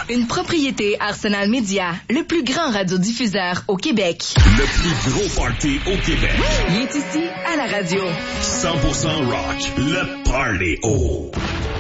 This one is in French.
Une propriété Arsenal Média, le plus grand radiodiffuseur au Québec. Le plus gros party au Québec. Il est ici à la radio. 100% rock, le Party haut.